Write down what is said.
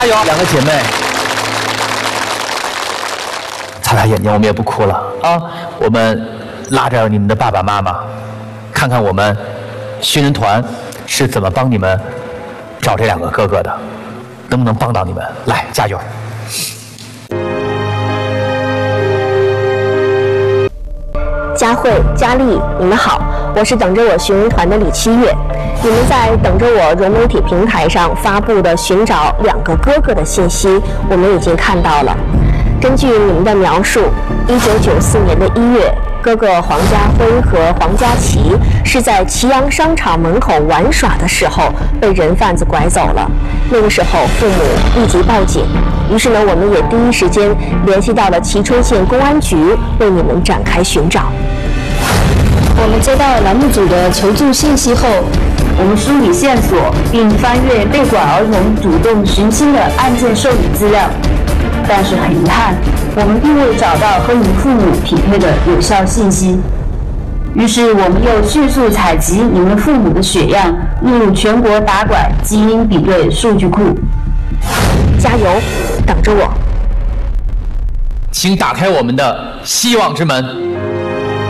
加油！两个姐妹，擦擦眼睛，我们也不哭了啊！我们拉着你们的爸爸妈妈，看看我们寻人团是怎么帮你们找这两个哥哥的，能不能帮到你们？来，加油！ 佳慧、佳丽，你们好，我是等着我寻人团的李七月。你们在等着我融媒体平台上发布的寻找两个哥哥的信息，我们已经看到了。根据你们的描述，1994年的1月，哥哥黄家辉和黄家琪是在祁阳商场门口玩耍的时候被人贩子拐走了。那个时候，父母立即报警。于是呢，我们也第一时间联系到了蕲春县公安局，为你们展开寻找。 我们接到栏目组的求助信息后，我们梳理线索，并翻阅被拐儿童主动寻亲的案件受理资料。但是很遗憾，我们并未找到和你父母匹配的有效信息。于是我们又迅速采集你们父母的血样，录入全国打拐基因比对数据库。 加油，等着我！ 请打开我们的希望之门。